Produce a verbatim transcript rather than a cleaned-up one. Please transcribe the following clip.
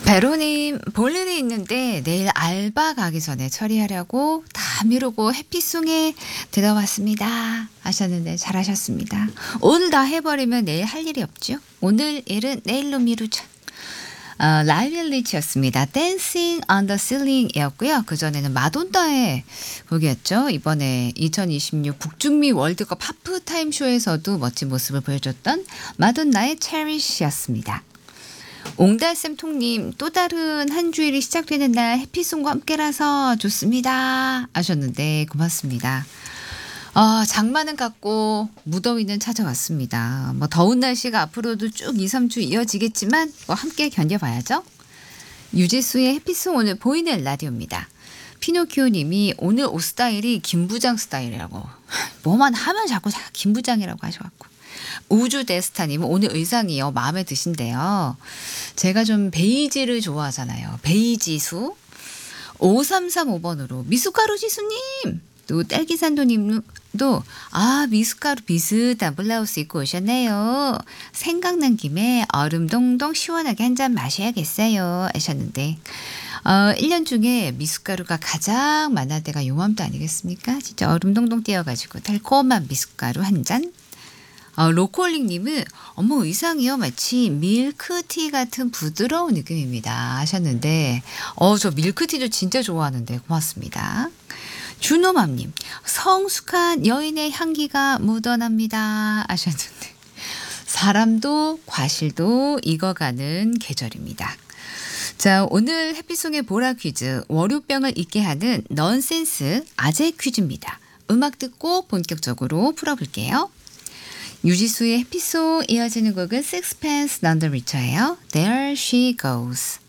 베로님, 볼 일이 있는데 내일 알바 가기 전에 처리하려고 다 미루고 해피송에 들어왔습니다. 하셨는데 잘하셨습니다. 오늘 다 해버리면 내일 할 일이 없죠. 오늘 일은 내일로 미루자. 어, 라이언 리치였습니다. Dancing on the Ceiling이었고요. 그전에는 마돈나의 곡이었죠. 이번에 이천이십육 북중미 월드컵 하프타임 쇼에서도 멋진 모습을 보여줬던 마돈나의 Cherish였습니다. 옹달샘 통님, 또 다른 한 주일이 시작되는 날 해피송과 함께라서 좋습니다 하셨는데 고맙습니다. 아, 장마는 갔고 무더위는 찾아왔습니다. 뭐 더운 날씨가 앞으로도 쭉 이, 삼 주 이어지겠지만 뭐 함께 견뎌봐야죠. 유지수의 해피송 오늘 보이는 라디오입니다. 피노키오 님이 오늘 옷 스타일이 김부장 스타일이라고. 뭐만 하면 자꾸 김부장이라고 하셔갖고. 우주 데스타님은 오늘 의상이요 마음에 드신대요. 제가 좀 베이지를 좋아하잖아요. 베이지수. 오삼삼오 번으로 미숫가루 지수님, 또 딸기산도님도 아 미숫가루 비슷한 블라우스 입고 오셨네요. 생각난 김에 얼음 동동 시원하게 한 잔 마셔야겠어요 하셨는데 어, 일 년 중에 미숫가루가 가장 많을 때가 요맘때 아니겠습니까? 진짜 얼음 동동 띄어가지고 달콤한 미숫가루 한 잔. 어, 로콜링님은 어머 의상이요 마치 밀크티 같은 부드러운 느낌입니다 하셨는데 어, 저 밀크티도 진짜 좋아하는데 고맙습니다. 준호맘님 성숙한 여인의 향기가 묻어납니다 하셨는데 사람도 과실도 익어가는 계절입니다. 자, 오늘 해피송의 보라 퀴즈 월요병을 잊게 하는 넌센스 아재 퀴즈입니다. 음악 듣고 본격적으로 풀어볼게요. 유지수의 해피송 이어지는 곡은 Sixpence None the Richer예요. There she goes.